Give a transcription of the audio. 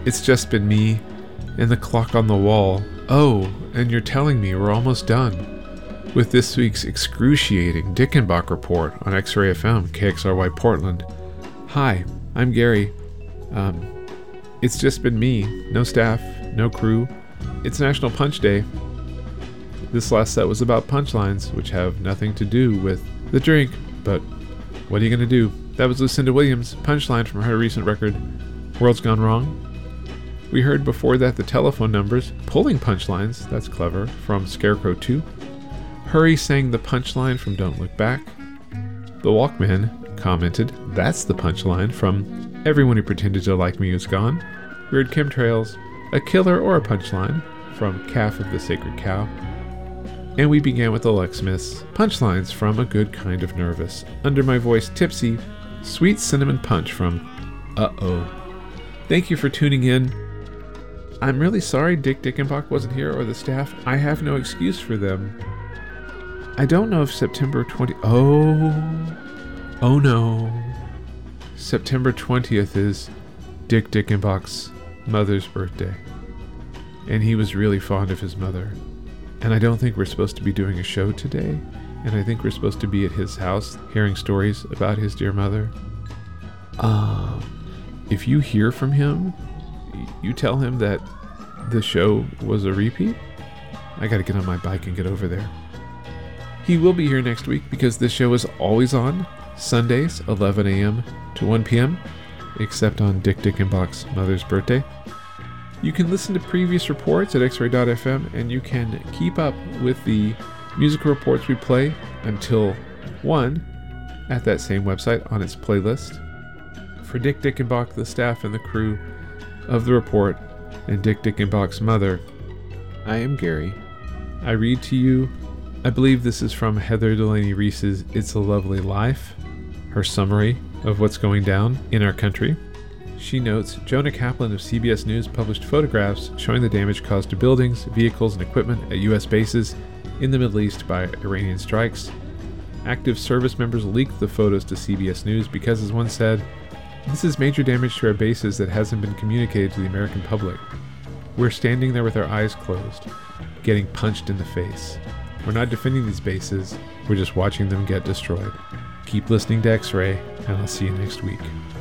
It's just been me and the clock on the wall. Oh, and you're telling me we're almost done with this week's excruciating Dickenbach report on X-Ray FM, KXRY Portland. Hi, I'm Gary. It's just been me. No staff, no crew. It's National Punch Day. This last set was about punchlines, which have nothing to do with the drink, but what are you going to do? That was Lucinda Williams' punchline from her recent record, World's Gone Wrong. We heard before that the telephone numbers, pulling punchlines, that's clever, from Scarecrow 2. Hurry sang the punchline from Don't Look Back. The Walkman commented, that's the punchline from Everyone Who Pretended to Like Me Is Gone. We heard Chemtrails, a killer or a punchline from Calf of the Sacred Cow. And we began with the Locksmiths, punchlines from A Good Kind of Nervous. Under My Voice Tipsy, Sweet Cinnamon Punch from Uh-Oh. Thank you for tuning in. I'm really sorry Dick Dickenbach wasn't here or the staff. I have no excuse for them. I don't know if September 20... Oh no. September 20th is Dick Dickenbach's mother's birthday. And he was really fond of his mother. And I don't think we're supposed to be doing a show today. And I think we're supposed to be at his house hearing stories about his dear mother. If you hear from him, you tell him that the show was a repeat. I gotta get on my bike and get over there. He will be here next week because this show is always on Sundays, 11 a.m. to 1 p.m., except on Dick Dickenbach's mother's birthday. You can listen to previous reports at xray.fm, and you can keep up with the musical reports we play until 1 at that same website on its playlist. For Dick Dickenbach, the staff and the crew of the report, and Dick Dickenbach's mother, I am Gary. I read to you, I believe this is from Heather Delaney Reese's It's a Lovely Life, her summary of what's going down in our country. She notes, Jonah Kaplan of CBS News published photographs showing the damage caused to buildings, vehicles, and equipment at U.S. bases in the Middle East by Iranian strikes. Active service members leaked the photos to CBS News because, as one said, this is major damage to our bases that hasn't been communicated to the American public. We're standing there with our eyes closed, getting punched in the face. We're not defending these bases, we're just watching them get destroyed. Keep listening to X-Ray, and I'll see you next week.